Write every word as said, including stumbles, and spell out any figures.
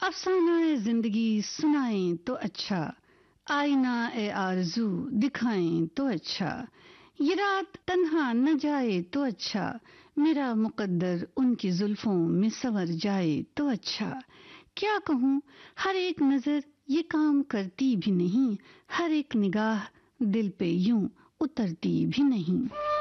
अफसाना ए जिंदगी सुनाएं तो अच्छा, आईना ए आरज़ू दिखाएं तो अच्छा, ये रात तन्हा न जाए तो अच्छा, मेरा मुकद्दर उनकी जुल्फों में संवर जाए तो अच्छा। क्या कहूँ, हर एक नजर ये काम करती भी नहीं, हर एक निगाह दिल पे यूं उतरती भी नहीं।